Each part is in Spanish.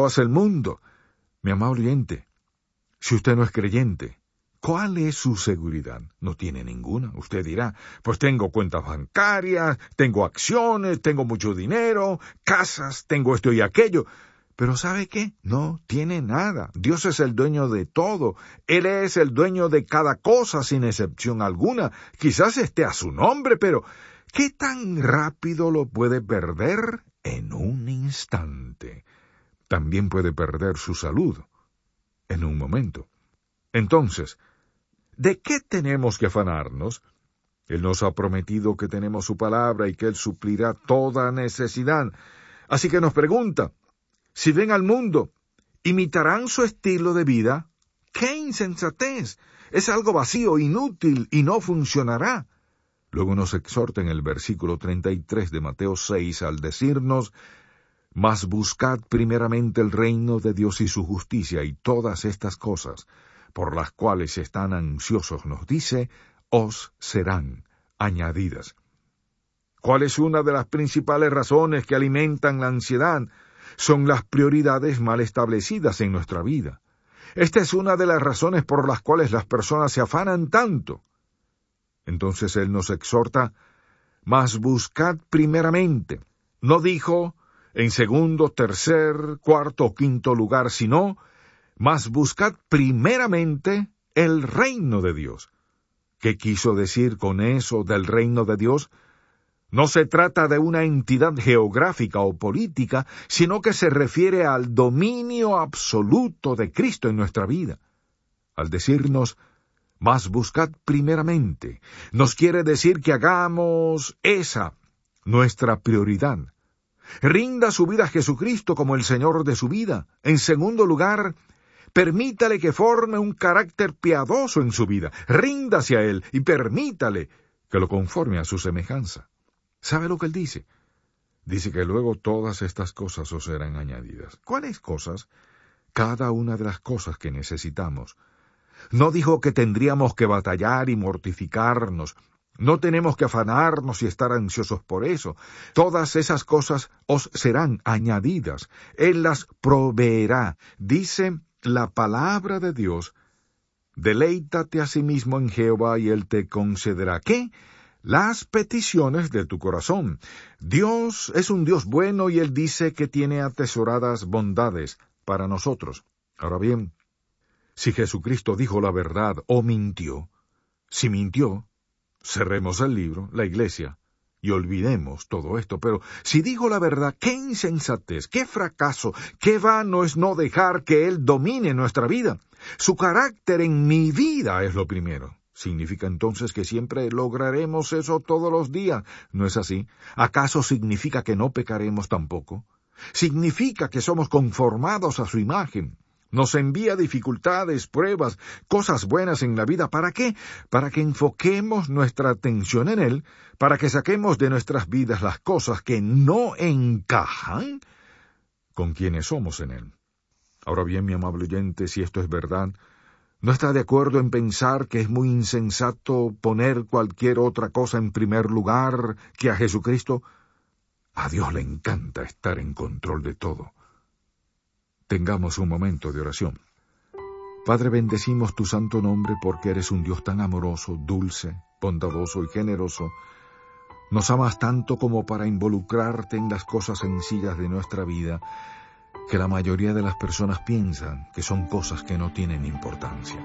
lo hace el mundo. Mi amado oyente, si usted no es creyente, ¿cuál es su seguridad? No tiene ninguna. Usted dirá, pues tengo cuentas bancarias, tengo acciones, tengo mucho dinero, casas, tengo esto y aquello. Pero ¿sabe qué? No tiene nada. Dios es el dueño de todo. Él es el dueño de cada cosa sin excepción alguna. Quizás esté a su nombre, pero ¿qué tan rápido lo puede perder? En un instante. También puede perder su salud en un momento. Entonces, ¿de qué tenemos que afanarnos? Él nos ha prometido que tenemos su palabra y que Él suplirá toda necesidad. Así que nos pregunta, si ven al mundo, ¿imitarán su estilo de vida? ¡Qué insensatez! Es algo vacío, inútil y no funcionará. Luego nos exhorta en el versículo 33 de Mateo 6 al decirnos, mas buscad primeramente el reino de Dios y su justicia, y todas estas cosas, por las cuales están ansiosos, nos dice, os serán añadidas. ¿Cuál es una de las principales razones que alimentan la ansiedad? Son las prioridades mal establecidas en nuestra vida. Esta es una de las razones por las cuales las personas se afanan tanto. Entonces Él nos exhorta, mas buscad primeramente. No dijo en segundo, tercer, cuarto o quinto lugar, sino, mas buscad primeramente el reino de Dios. ¿Qué quiso decir con eso del reino de Dios? No se trata de una entidad geográfica o política, sino que se refiere al dominio absoluto de Cristo en nuestra vida. Al decirnos, mas buscad primeramente, nos quiere decir que hagamos esa nuestra prioridad. Rinda su vida a Jesucristo como el Señor de su vida. En segundo lugar, permítale que forme un carácter piadoso en su vida. Ríndase a Él y permítale que lo conforme a su semejanza. ¿Sabe lo que Él dice? Dice que luego todas estas cosas os serán añadidas. ¿Cuáles cosas? Cada una de las cosas que necesitamos. No dijo que tendríamos que batallar y mortificarnos. No tenemos que afanarnos y estar ansiosos por eso. Todas esas cosas os serán añadidas. Él las proveerá. Dice la palabra de Dios, deleítate a sí mismo en Jehová y Él te concederá. ¿Qué? Las peticiones de tu corazón. Dios es un Dios bueno y Él dice que tiene atesoradas bondades para nosotros. Ahora bien, si Jesucristo dijo la verdad o mintió, si mintió, cerremos el libro, la iglesia, y olvidemos todo esto. Pero si dijo la verdad, qué insensatez, qué fracaso, qué vano es no dejar que Él domine nuestra vida. Su carácter en mi vida es lo primero. ¿Significa entonces que siempre lograremos eso todos los días? ¿No es así? ¿Acaso significa que no pecaremos tampoco? ¿Significa que somos conformados a su imagen? Nos envía dificultades, pruebas, cosas buenas en la vida. ¿Para qué? Para que enfoquemos nuestra atención en Él, para que saquemos de nuestras vidas las cosas que no encajan con quienes somos en Él. Ahora bien, mi amable oyente, si esto es verdad, ¿no está de acuerdo en pensar que es muy insensato poner cualquier otra cosa en primer lugar que a Jesucristo? A Dios le encanta estar en control de todo. Tengamos un momento de oración. Padre, bendecimos tu santo nombre porque eres un Dios tan amoroso, dulce, bondadoso y generoso. Nos amas tanto como para involucrarte en las cosas sencillas de nuestra vida, que la mayoría de las personas piensan que son cosas que no tienen importancia.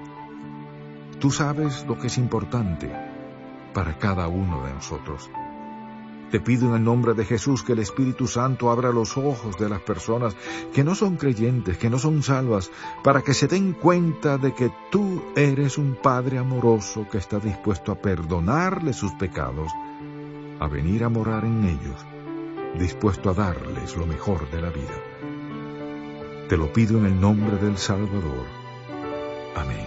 Tú sabes lo que es importante para cada uno de nosotros. Te pido en el nombre de Jesús que el Espíritu Santo abra los ojos de las personas que no son creyentes, que no son salvas, para que se den cuenta de que tú eres un Padre amoroso que está dispuesto a perdonarles sus pecados, a venir a morar en ellos, dispuesto a darles lo mejor de la vida. Te lo pido en el nombre del Salvador. Amén.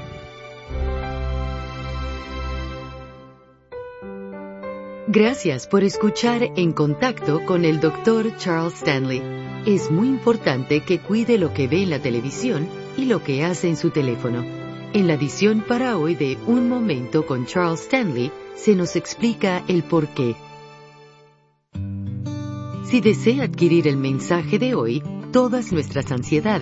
Gracias por escuchar En Contacto con el Dr. Charles Stanley. Es muy importante que cuide lo que ve en la televisión y lo que hace en su teléfono. En la edición para hoy de Un Momento con Charles Stanley, se nos explica el por qué. Si desea adquirir el mensaje de hoy, todas nuestras ansiedades